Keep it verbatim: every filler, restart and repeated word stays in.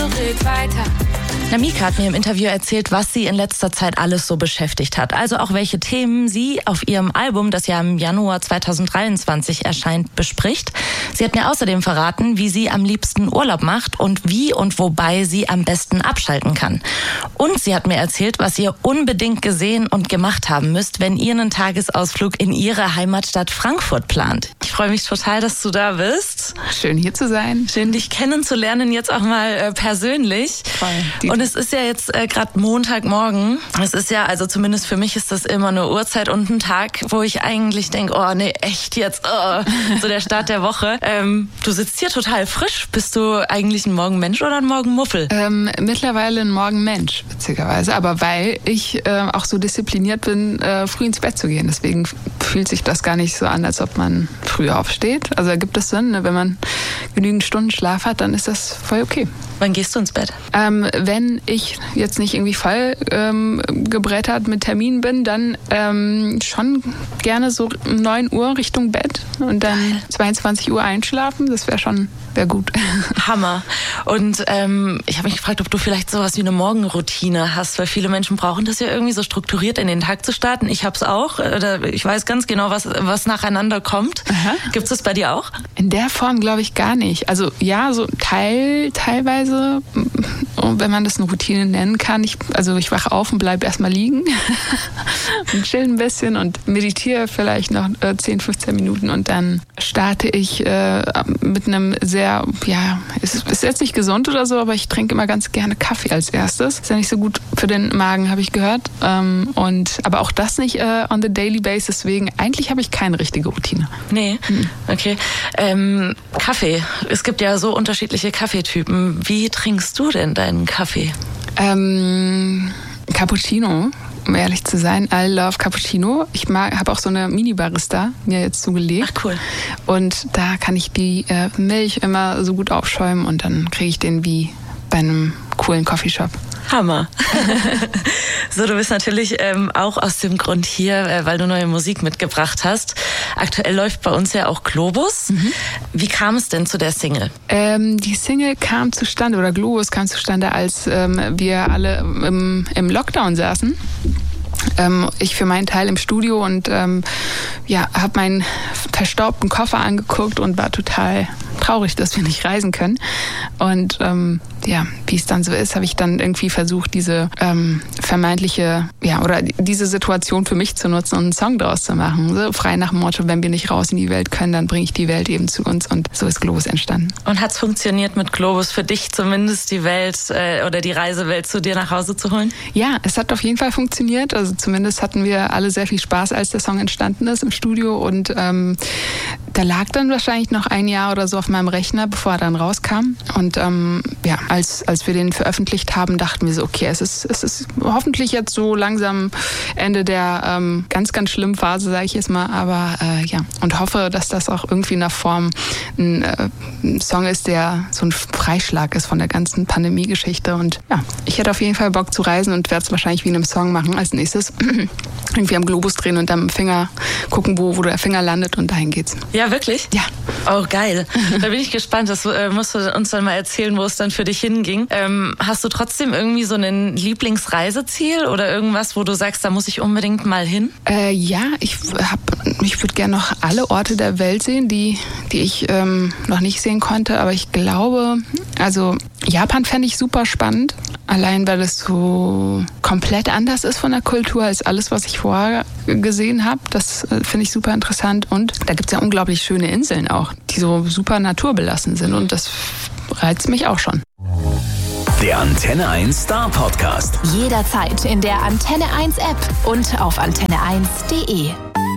red weiter. Namika hat mir im Interview erzählt, was sie in letzter Zeit alles so beschäftigt hat. Also auch welche Themen sie auf ihrem Album, das ja im Januar zweitausenddreiundzwanzig erscheint, bespricht. Sie hat mir außerdem verraten, wie sie am liebsten Urlaub macht und wie und wobei sie am besten abschalten kann. Und sie hat mir erzählt, was ihr unbedingt gesehen und gemacht haben müsst, wenn ihr einen Tagesausflug in ihre Heimatstadt Frankfurt plant. Ich freue mich total, dass du da bist. Schön hier zu sein. Schön, dich kennenzulernen, jetzt auch mal äh, persönlich. Voll. Und es ist ja jetzt äh, gerade Montagmorgen. Es ist ja, also zumindest für mich ist das immer eine Uhrzeit und ein Tag, wo ich eigentlich denke, oh nee, echt jetzt, oh, so der Start der Woche. Ähm, du sitzt hier total frisch. Bist du eigentlich ein Morgenmensch oder ein Morgenmuffel? Ähm, mittlerweile ein Morgenmensch, witzigerweise. Aber weil ich äh, auch so diszipliniert bin, äh, früh ins Bett zu gehen. Deswegen fühlt sich das gar nicht so an, als ob man früh aufsteht. Also ergibt es Sinn, ne? Wenn man genügend Stunden Schlaf hat, dann ist das voll okay. Wann gehst du ins Bett? Ähm, wenn ich jetzt nicht irgendwie voll ähm, gebrettert mit Terminen bin, dann ähm, schon gerne so um neun Uhr Richtung Bett und dann Geil. zweiundzwanzig Uhr einschlafen. Das wäre schon wäre gut. Hammer. Und ähm, ich habe mich gefragt, ob du vielleicht sowas wie eine Morgenroutine hast, weil viele Menschen brauchen das ja irgendwie so strukturiert in den Tag zu starten. Ich habe es auch. Oder ich weiß ganz genau, was, was nacheinander kommt. Gibt es das bei dir auch? In der Form glaube ich gar nicht. Also ja, so teil, teilweise, wenn man das eine Routine nennen kann. Ich, also ich wache auf und bleibe erstmal liegen und chill ein bisschen und meditiere vielleicht noch äh, zehn, fünfzehn Minuten und dann starte ich äh, mit einem sehr, ja, es ist jetzt nicht gesund oder so, aber ich trinke immer ganz gerne Kaffee als erstes. Ist ja nicht so gut für den Magen, habe ich gehört. Ähm, und aber auch das nicht äh, on the daily basis, deswegen eigentlich habe ich keine richtige Routine. Nee, hm. okay. Ähm, Kaffee. Es gibt ja so unterschiedliche Kaffeetypen. Wie trinkst du denn deinen Kaffee? Ähm, Cappuccino. Um ehrlich zu sein, I love Cappuccino. Ich habe auch so eine Mini-Barista mir jetzt zugelegt. Ach cool. Und da kann ich die äh, Milch immer so gut aufschäumen und dann kriege ich den wie bei einem coolen Coffeeshop. Hammer. So, du bist natürlich ähm, auch aus dem Grund hier, äh, weil du neue Musik mitgebracht hast. Aktuell läuft bei uns ja auch Globus. Mhm. Wie kam es denn zu der Single? Ähm, die Single kam zustande, oder Globus kam zustande, als ähm, wir alle im, im Lockdown saßen. Ähm, ich für meinen Teil im Studio und ähm, ja, habe meinen verstaubten Koffer angeguckt und war total traurig, dass wir nicht reisen können. Und ähm, ja, wie es dann so ist, habe ich dann irgendwie versucht, diese ähm, vermeintliche, ja, oder diese Situation für mich zu nutzen und einen Song draus zu machen. So frei nach dem Motto, wenn wir nicht raus in die Welt können, dann bringe ich die Welt eben zu uns. Und so ist Globus entstanden. Und hat es funktioniert mit Globus für dich zumindest, die Welt äh, oder die Reisewelt zu dir nach Hause zu holen? Ja, es hat auf jeden Fall funktioniert. Also zumindest hatten wir alle sehr viel Spaß, als der Song entstanden ist im Studio. Und ähm, da lag dann wahrscheinlich noch ein Jahr oder so auf meinem Rechner, bevor er dann rauskam. Und ähm, ja, als, als wir den veröffentlicht haben, dachten wir so, okay, es ist, es ist hoffentlich jetzt so langsam Ende der ähm, ganz, ganz schlimmen Phase, sage ich jetzt mal. Aber äh, ja, und hoffe, dass das auch irgendwie in der Form ein, äh, ein Song ist, der so ein Freischlag ist von der ganzen Pandemie-Geschichte. Und ja, ich hätte auf jeden Fall Bock zu reisen und werde es wahrscheinlich wie in einem Song machen als nächstes. Irgendwie am Globus drehen und am Finger gucken, wo, wo der Finger landet und dahin geht's. Ja, wirklich? Ja. Oh, geil. Da bin ich gespannt. Das äh, musst du uns dann mal erzählen, wo es dann für dich hinging. Ähm, hast du trotzdem irgendwie so ein Lieblingsreiseziel oder irgendwas, wo du sagst, da muss ich unbedingt mal hin? Äh, ja, ich hab, ich würde gerne noch alle Orte der Welt sehen, die, die ich ähm, noch nicht sehen konnte. Aber ich glaube, also Japan fände ich super spannend. Allein, weil es so komplett anders ist von der Kultur als alles, was ich vorher gesehen habe. Das finde ich super interessant. Und da gibt es ja unglaublich schöne Inseln auch, die so super naturbelassen sind. Und das reizt mich auch schon. Der Antenne eins Star Podcast. Jederzeit in der Antenne eins App und auf antenne eins punkt de.